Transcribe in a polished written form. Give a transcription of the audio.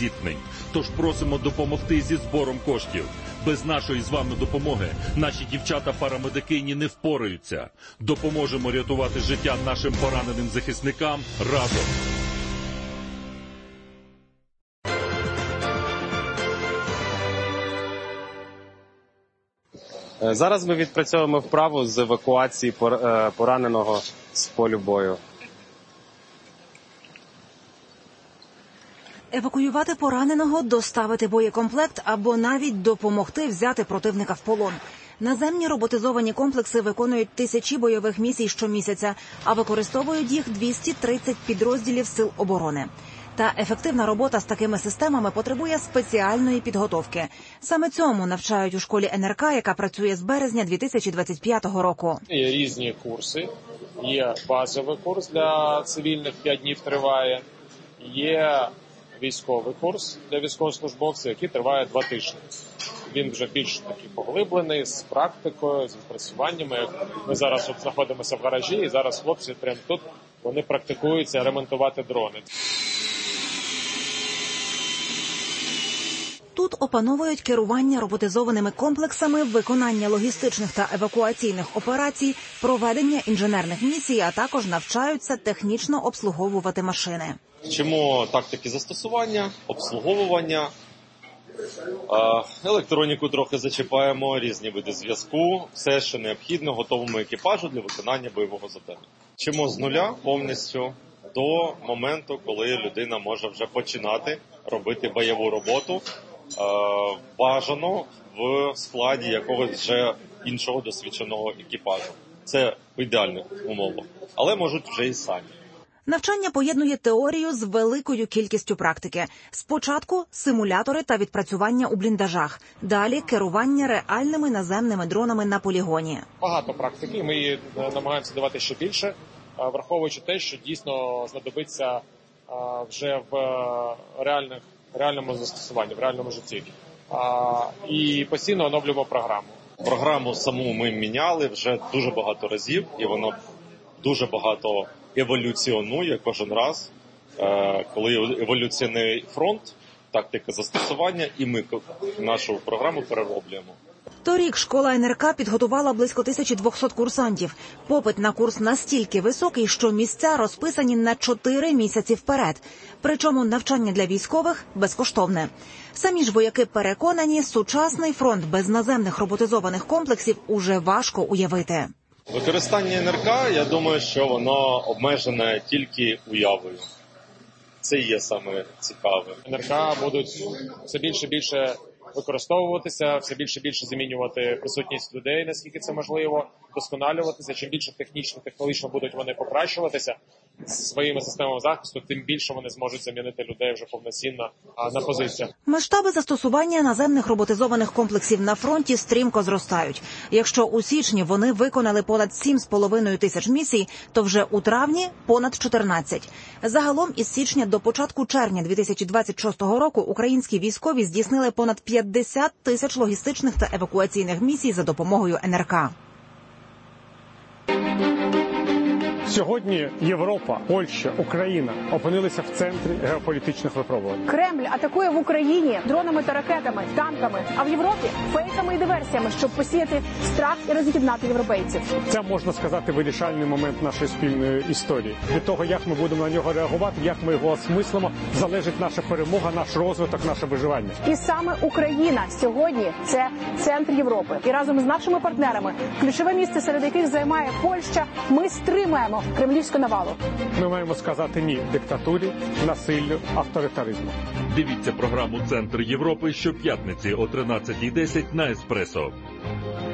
зіткнень. Тож просимо допомогти зі збором коштів. Без нашої з вами допомоги наші дівчата-парамедикині не впораються. Допоможемо рятувати життя нашим пораненим захисникам разом. Зараз ми відпрацьовуємо вправу з евакуації пораненого з полю бою. Евакуювати пораненого, доставити боєкомплект або навіть допомогти взяти противника в полон. Наземні роботизовані комплекси виконують тисячі бойових місій щомісяця, а використовують їх 230 підрозділів Сил оборони. Та ефективна робота з такими системами потребує спеціальної підготовки. Саме цьому навчають у школі НРК, яка працює з березня 2025 року. Є різні курси. Є базовий курс для цивільних, 5 днів триває. Є військовий курс для військовослужбовців, який триває 2 тижні. Він вже більш такий поглиблений, з практикою, з відпрацюваннями. Ми зараз тут знаходимося в гаражі, і зараз хлопці прямо тут, вони практикуються ремонтувати дрони. Тут опановують керування роботизованими комплексами, виконання логістичних та евакуаційних операцій, проведення інженерних місій, а також навчаються технічно обслуговувати машини. Вчимо тактики застосування, обслуговування, електроніку трохи зачіпаємо, різні види зв'язку, все, що необхідно готовому екіпажу для виконання бойового завдання. Вчимо з нуля повністю до моменту, коли людина може вже починати робити бойову роботу, бажано в складі якогось вже іншого досвідченого екіпажу. Це в ідеальних умовах, але можуть вже і самі. Навчання поєднує теорію з великою кількістю практики. Спочатку симулятори та відпрацювання у бліндажах. Далі керування реальними наземними дронами на полігоні. Багато практики, ми її намагаємося давати ще більше, враховуючи те, що дійсно знадобиться вже в реальному застосуванні, в реальному житті. І постійно оновлюємо програму. Програму саму ми міняли вже дуже багато разів, і вона дуже багато еволюціонує кожен раз, коли еволюційний фронт, тактика застосування, і ми нашу програму перероблюємо. Торік школа НРК підготувала близько 1200 курсантів. Попит на курс настільки високий, що місця розписані на 4 місяці вперед. Причому навчання для військових безкоштовне. Самі ж вояки переконані, сучасний фронт без наземних роботизованих комплексів уже важко уявити. Використання НРК, я думаю, що воно обмежене тільки уявою. Це і є саме цікаве. НРК будуть все більше і більше використовуватися, все більше і більше замінювати присутність людей, наскільки це можливо, вдосконалюватися. Чим більше технічно будуть вони покращуватися своїми системами захисту, тим більше вони зможуть замінити людей вже повноцінно на позиціях. Масштаби застосування наземних роботизованих комплексів на фронті стрімко зростають. Якщо у січні вони виконали понад 7,5 тисяч місій, то вже у травні – понад 14. Загалом із січня до початку червня 2026 року українські військові здійснили понад 50 тисяч логістичних та евакуаційних місій за допомогою НРК. Сьогодні Європа, Польща, Україна опинилися в центрі геополітичних випробувань. Кремль атакує в Україні дронами та ракетами, танками, а в Європі – фейками і диверсіями, щоб посіяти страх і роз'єднати європейців. Це, можна сказати, вирішальний момент нашої спільної історії. Від того, як ми будемо на нього реагувати, як ми його осмислимо, залежить наша перемога, наш розвиток, наше виживання. І саме Україна сьогодні – це центр Європи. І разом з нашими партнерами, ключове місце серед яких займає Польща, ми стримуємо кремлівську навалу. Ми маємо сказати ні диктатурі, насиллю, авторитаризму. Дивіться програму «Центр Європи» щоп'ятниці о 13:10 на Еспресо.